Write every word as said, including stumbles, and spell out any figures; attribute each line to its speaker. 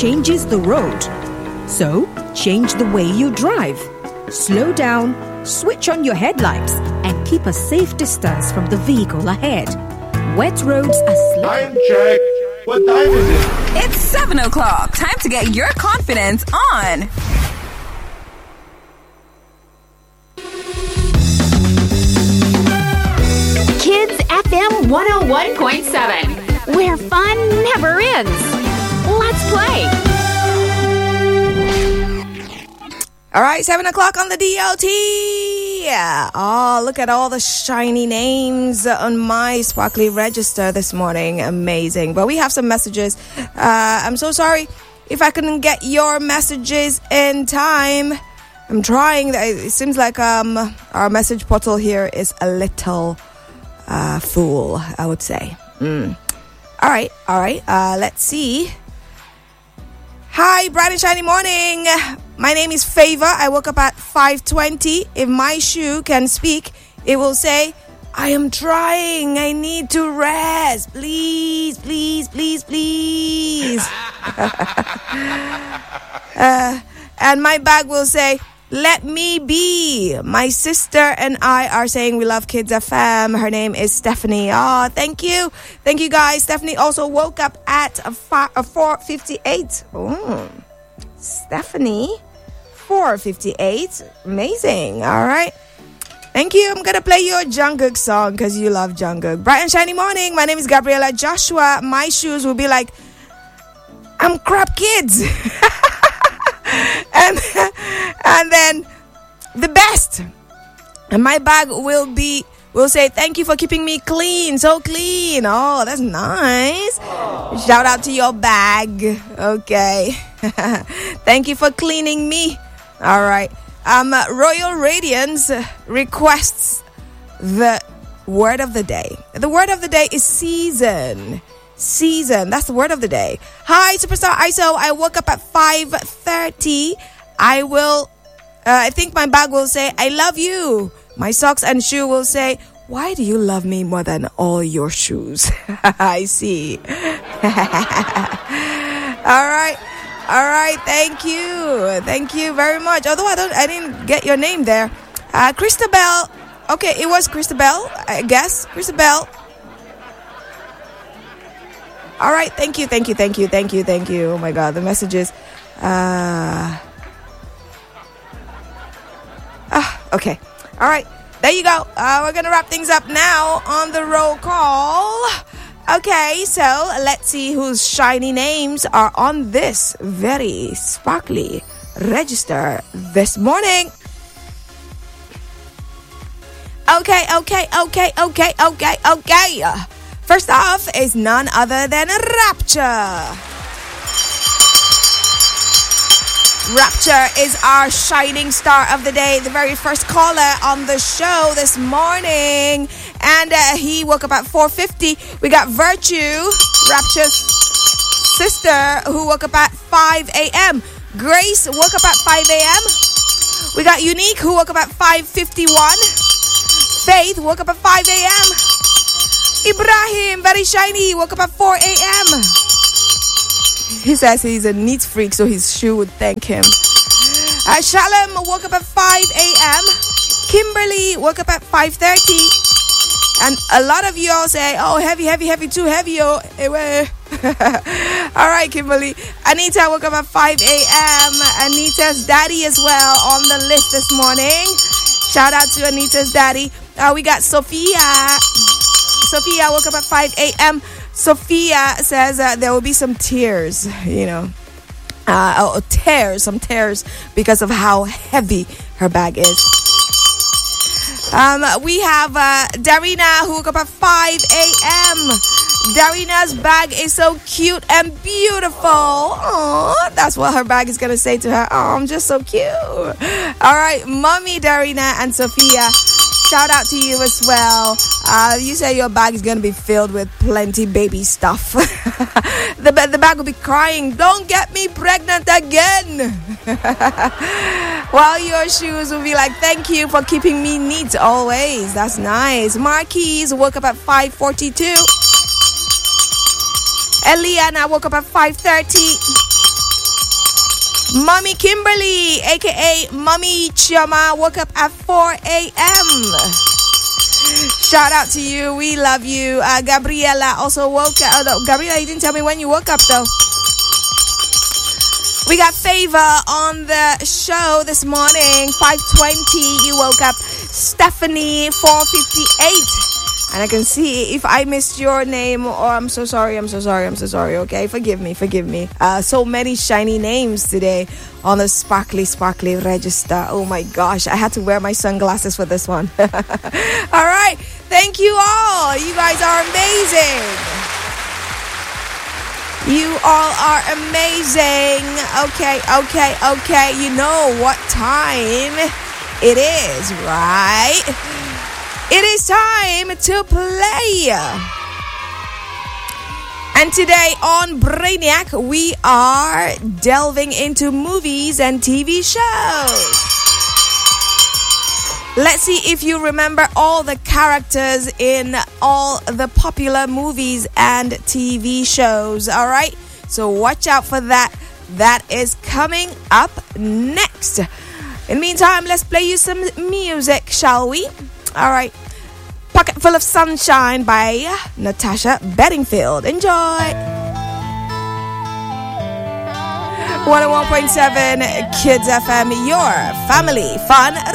Speaker 1: changes the road. So, change the way you drive. Slow down, switch on your headlights, and keep a safe distance from the vehicle ahead. Wet roads are slippery.
Speaker 2: Time check. What time is it?
Speaker 3: It's seven o'clock. Time to get your confidence on.
Speaker 4: Kids F M one oh one point seven, where fun never ends. Let's play.
Speaker 5: All right, seven o'clock on the D O T. Yeah. Oh, look at all the shiny names on my sparkly register this morning. Amazing. But we have some messages. Uh, I'm so sorry if I couldn't get your messages in time. I'm trying. It seems like um our message portal here is a little uh, full, I would say. Mm. All right, all right. Uh, let's see. Hi, bright and shiny morning. My name is Favor. I woke up at five twenty. If my shoe can speak, it will say, I am trying. I need to rest. Please, please, please, please. uh, and my bag will say, let me be. My sister and I are saying we love Kids F M. Her name is Stephanie. Oh, thank you. Thank you, guys. Stephanie also woke up at four fifty-eight. Oh, Stephanie, four fifty-eight. Amazing. All right. Thank you. I'm going to play your Jungkook song because you love Jungkook. Bright and shiny morning. My name is Gabriela Joshua. My shoes will be like, I'm crap kids. and and then the best, and my bag will be will say thank you for keeping me clean, so clean. Oh, that's nice. Aww. Shout out to your bag. Okay. Thank you for cleaning me. All right. Um Royal Radiance requests the word of the day. The word of the day is season. Season. That's the word of the day. Hi, Superstar I S O. I woke up at five thirty. I will, uh, I think my bag will say, I love you. My socks and shoe will say, why do you love me more than all your shoes? I see. All right. All right. Thank you. Thank you very much. Although I don't, I didn't get your name there. Uh, Christabel. Okay. It was Christabel, I guess. Christabel. All right, thank you, thank you, thank you, thank you, thank you. Oh my God, the messages. Uh, ah, okay. All right, there you go. Uh, we're going to wrap things up now on the roll call. Okay, so let's see whose shiny names are on this very sparkly register this morning. Okay, okay, okay, okay, okay, okay. First off is none other than Rapture. Rapture is our shining star of the day, the very first caller on the show this morning. And uh, he woke up at four fifty. We got Virtue, Rapture's sister, who woke up at five a.m. Grace woke up at five a.m. We got Unique, who woke up at five fifty-one. Faith woke up at five a.m. Ibrahim, very shiny, woke up at four a.m. He says he's a neat freak, so his shoe would thank him. Uh, Shalom woke up at five a.m. Kimberly woke up at five thirty. And a lot of you all say, oh, heavy, heavy, heavy, too heavy. Oh, anyway. All right, Kimberly. Anita woke up at five a.m. Anita's daddy as well on the list this morning. Shout out to Anita's daddy. Uh, we got Sophia. Sophia woke up at five a.m. Sophia says uh, there will be some tears, you know, uh, oh, tears, some tears because of how heavy her bag is. Um, we have uh, Darina who woke up at five a.m. Darina's bag is so cute and beautiful. Aww, that's what her bag is going to say to her. Oh, I'm just so cute. All right, Mommy Darina and Sophia, shout out to you as well. Uh, you say your bag is going to be filled with plenty baby stuff. the, the bag will be crying, don't get me pregnant again. While your shoes will be like, thank you for keeping me neat always. That's nice. Marquise woke up at five forty-two. Eliana woke up at five thirty. Mommy Kimberly, aka Mommy Chioma, woke up at four a.m. Shout out to you. We love you. Uh, Gabriela also woke up. Oh, no, Gabriela, you didn't tell me when you woke up, though. We got Favor on the show this morning. five twenty, you woke up. Stephanie, four fifty-eight. And I can see if I missed your name, or I'm so sorry, I'm so sorry, I'm so sorry, okay? Forgive me, forgive me. Uh, so many shiny names today on the sparkly, sparkly register. Oh my gosh, I had to wear my sunglasses for this one. All right, thank you all. You guys are amazing. You all are amazing. Okay, okay, okay. You know what time it is, right? It is time to play. And today on Brainiac, we are delving into movies and T V shows. Let's see if you remember all the characters in all the popular movies and T V shows. All right? So watch out for that. That is coming up next. In the meantime, let's play you some music, shall we? All right. Pocket Full of Sunshine by Natasha Bedingfield. Enjoy. one oh one point seven Kids F M, your family fun